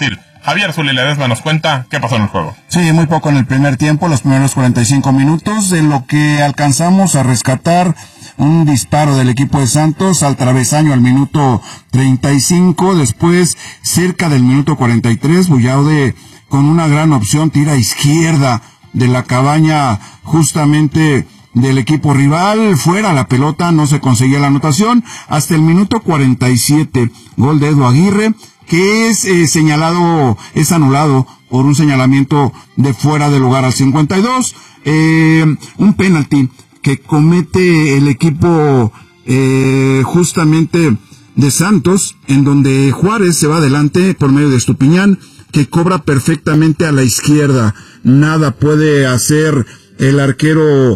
fácil. Javier Zuli Ledesma nos cuenta qué pasó en el juego. Sí, muy poco en el primer tiempo, los primeros 45 minutos, de lo que alcanzamos a rescatar un disparo del equipo de Santos al travesaño al minuto 35, después cerca del minuto 43, Buyaude con una gran opción, tira a izquierda de la cabaña justamente del equipo rival, fuera la pelota, no se conseguía la anotación, hasta el minuto 47, gol de Edu Aguirre, que es anulado por un señalamiento de fuera de lugar al 52, un penalti que comete el equipo justamente de Santos, en donde Juárez se va adelante por medio de Estupiñán, que cobra perfectamente a la izquierda. Nada puede hacer el arquero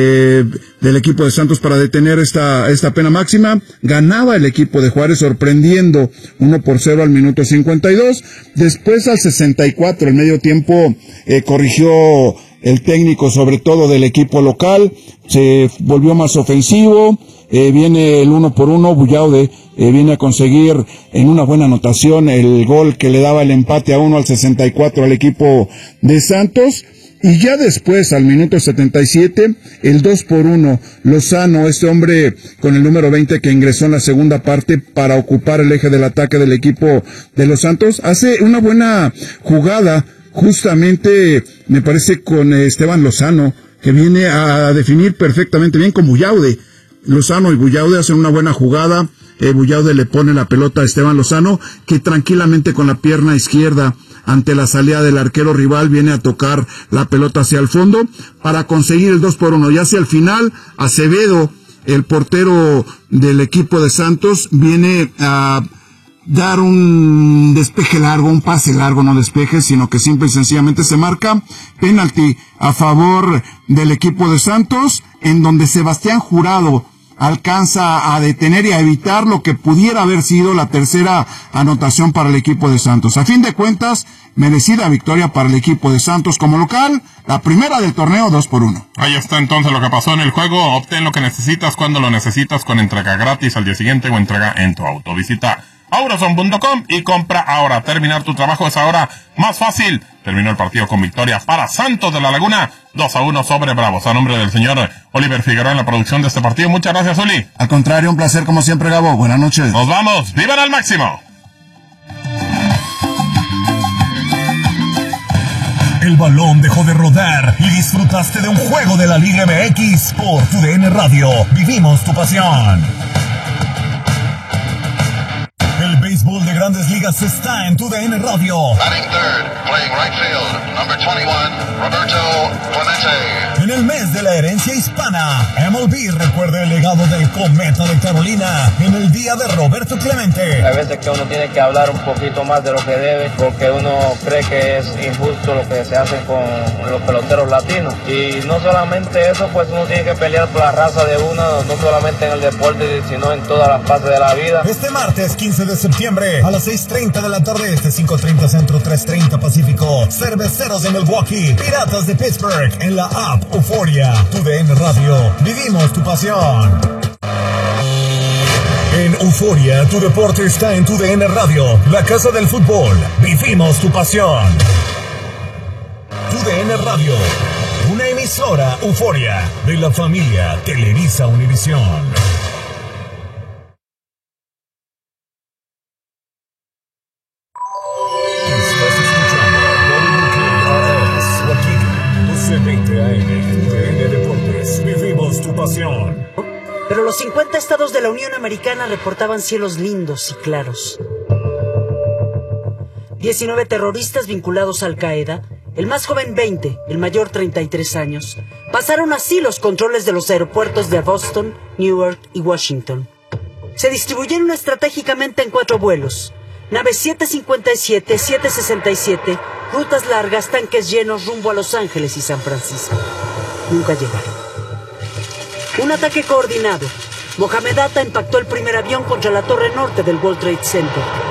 del equipo de Santos para detener esta pena máxima. Ganaba el equipo de Juárez sorprendiendo 1-0 al minuto 52. Después al 64, el medio tiempo, corrigió el técnico, sobre todo del equipo local, se volvió más ofensivo, viene el 1-1, Buyaude viene a conseguir en una buena anotación el gol que le daba el empate a 1 al 64 al equipo de Santos. Y ya después, al minuto 77, el 2-1, Lozano, este hombre con el número 20 que ingresó en la segunda parte para ocupar el eje del ataque del equipo de los Santos, hace una buena jugada, justamente, me parece, con Esteban Lozano, que viene a definir perfectamente bien con Buyaude. Lozano y Buyaude hacen una buena jugada, Buyaude le pone la pelota a Esteban Lozano, que tranquilamente con la pierna izquierda, ante la salida del arquero rival, viene a tocar la pelota hacia el fondo para conseguir el 2-1. Y hacia el final, Acevedo, el portero del equipo de Santos, viene a dar un despeje largo, un pase largo, no despeje, sino que simple y sencillamente se marca penalti a favor del equipo de Santos, en donde Sebastián Jurado alcanza a detener y a evitar lo que pudiera haber sido la tercera anotación para el equipo de Santos. A fin de cuentas, merecida victoria para el equipo de Santos como local, la primera del torneo, 2-1. Ahí está entonces lo que pasó en el juego. Obtén lo que necesitas cuando lo necesitas, con entrega gratis al día siguiente o entrega en tu auto. Visita Auroson.com y compra ahora. Terminar tu trabajo es ahora más fácil. Terminó el partido con victoria para Santos de la Laguna, 2-1 sobre Bravos. A nombre del señor Oliver Figueroa en la producción de este partido. Muchas gracias, Oli. Al contrario, un placer como siempre, Gabo. Buenas noches. Nos vamos. ¡Vivan al máximo! El balón dejó de rodar y disfrutaste de un juego de la Liga MX por TUDN Radio. Vivimos tu pasión. El béisbol de Grandes Ligas está en TUDN Radio. Batting third, playing right field, number 21, Roberto Clemente. En el mes de la herencia hispana, MLB recuerda el legado del Cometa de Carolina en el día de Roberto Clemente. Hay veces que uno tiene que hablar un poquito más de lo que debe, porque uno cree que es injusto lo que se hace con los peloteros latinos. Y no solamente eso, pues uno tiene que pelear por la raza de uno, no solamente en el deporte, sino en todas las fases de la vida. Este martes 15 de septiembre a las 6:30 de la tarde, 5:30 Centro, 3:30 Pacífico. Cerveceros de Milwaukee, Piratas de Pittsburgh, en la app Euforia. TUDN Radio, vivimos tu pasión. En Euforia, tu deporte está en TUDN Radio, la casa del fútbol. Vivimos tu pasión. TUDN Radio, una emisora Euforia de la familia Televisa Univisión. Pero los 50 estados de la Unión Americana reportaban cielos lindos y claros. 19 terroristas vinculados a Al-Qaeda, el más joven 20, el mayor 33 años, pasaron así los controles de los aeropuertos de Boston, Newark y Washington. Se distribuyeron estratégicamente en 4 vuelos: naves 757, 767, rutas largas, tanques llenos rumbo a Los Ángeles y San Francisco. Nunca llegaron. Un ataque coordinado. Mohamed Atta impactó el primer avión contra la torre norte del World Trade Center.